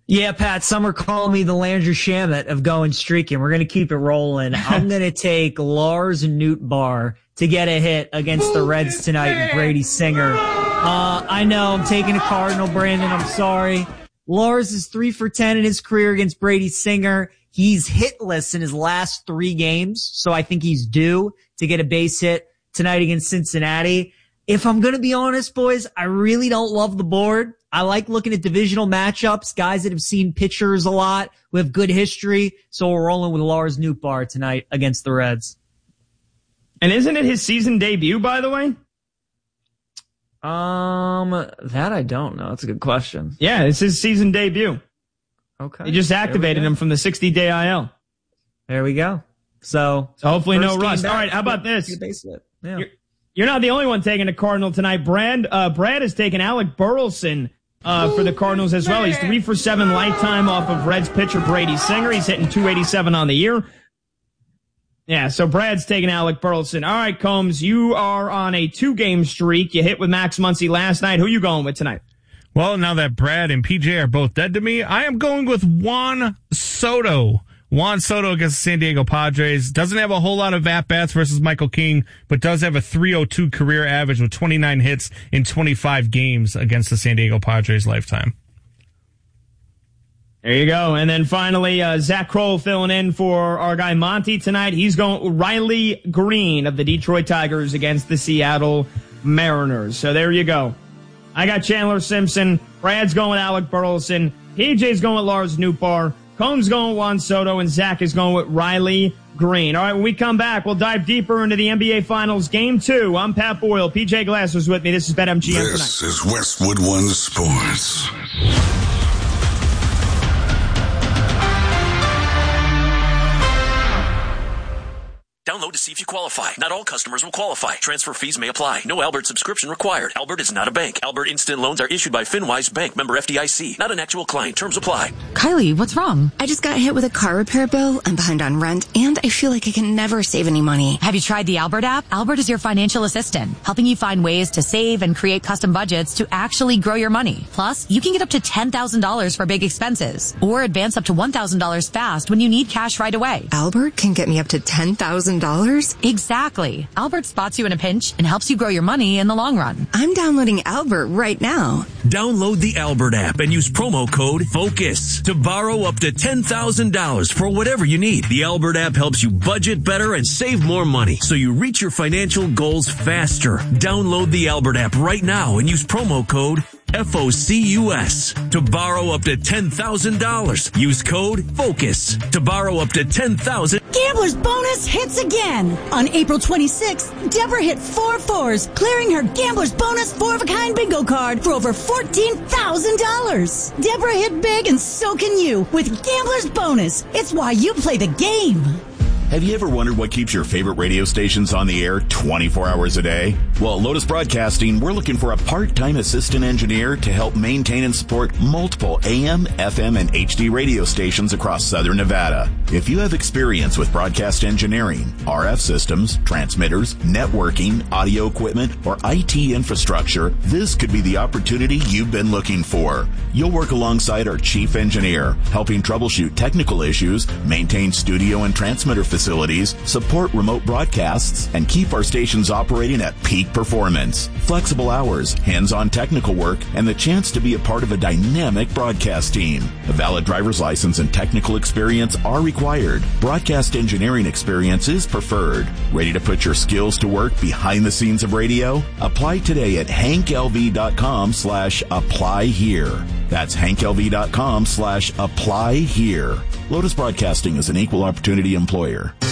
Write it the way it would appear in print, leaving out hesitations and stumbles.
Yeah, Pat, some are calling me the Landry Shamet of going streaking. We're going to keep it rolling. I'm going to take Lars Nootbaar to get a hit against the Reds tonight with Brady Singer. I know I'm taking a Cardinal, Brandon. I'm sorry. Lars is 3 for 10 in his career against Brady Singer. He's hitless in his last 3 games, so I think he's due to get a base hit tonight against Cincinnati. If I'm going to be honest, boys, I really don't love the board. I like looking at divisional matchups, guys that have seen pitchers a lot, who have good history. So we're rolling with Lars Nootbaar tonight against the Reds. And isn't it his season debut, by the way? That I don't know. That's a good question. Yeah, it's his season debut. Okay. He just activated him from the 60-day IL. There we go. So hopefully no rust. All right, how about this? Yeah. You're not the only one taking a Cardinal tonight. Brad has taken Alec Burleson for the Cardinals as well. He's 3 for 7 lifetime off of Reds pitcher Brady Singer. He's hitting .287 on the year. Yeah, so Brad's taking Alec Burleson. All right, Combs, you are on a 2-game streak. You hit with Max Muncy last night. Who are you going with tonight? Well, now that Brad and PJ are both dead to me, I am going with Juan Soto. Juan Soto against the San Diego Padres. Doesn't have a whole lot of at-bats versus Michael King, but does have a .302 career average with 29 hits in 25 games against the San Diego Padres lifetime. There you go. And then finally, Zach Kroll filling in for our guy Monty tonight. He's going with Riley Green of the Detroit Tigers against the Seattle Mariners. So there you go. I got Chandler Simpson. Brad's going with Alec Burleson. PJ's going with Lars Nootbaar. Combs going with Juan Soto. And Zach is going with Riley Green. All right, when we come back, we'll dive deeper into the NBA Finals Game 2. I'm Pat Boyle. PJ Glasser's with me. This is BetMGM tonight. This is Westwood One Sports. Download to see if you qualify. Not all customers will qualify. Transfer fees may apply. No Albert subscription required. Albert is not a bank. Albert Instant Loans are issued by FinWise Bank, member FDIC. Not an actual client. Terms apply. Kylie, what's wrong? I just got hit with a car repair bill. I'm behind on rent, and I feel like I can never save any money. Have you tried the Albert app? Albert is your financial assistant, helping you find ways to save and create custom budgets to actually grow your money. Plus, you can get up to $10,000 for big expenses, or advance up to $1,000 fast when you need cash right away. Albert can get me up to $10,000? Exactly. Albert spots you in a pinch and helps you grow your money in the long run. I'm downloading Albert right now. Download the Albert app and use promo code FOCUS to borrow up to $10,000 for whatever you need. The Albert app helps you budget better and save more money so you reach your financial goals faster. Download the Albert app right now and use promo code FOCUS to borrow up to $10,000. Use code FOCUS to borrow up to $10,000. Gambler's Bonus hits again. On April 26th, Deborah hit 4 fours, clearing her Gambler's Bonus 4-of-a-kind bingo card for over $14,000. Deborah hit big, and so can you with Gambler's Bonus. It's why you play the game. Have you ever wondered what keeps your favorite radio stations on the air 24 hours a day? Well, at Lotus Broadcasting, we're looking for a part-time assistant engineer to help maintain and support multiple AM, FM, and HD radio stations across Southern Nevada. If you have experience with broadcast engineering, RF systems, transmitters, networking, audio equipment, or IT infrastructure, this could be the opportunity you've been looking for. You'll work alongside our chief engineer, helping troubleshoot technical issues, maintain studio and transmitter facilities, support remote broadcasts, and keep our stations operating at peak performance. Flexible hours, hands-on technical work, and the chance to be a part of a dynamic broadcast team. A valid driver's license and technical experience are required. Broadcast engineering experience is preferred. Ready to put your skills to work behind the scenes of radio? Apply today at hanklv.com/apply here. That's hanklv.com/apply here. Lotus Broadcasting is an equal opportunity employer.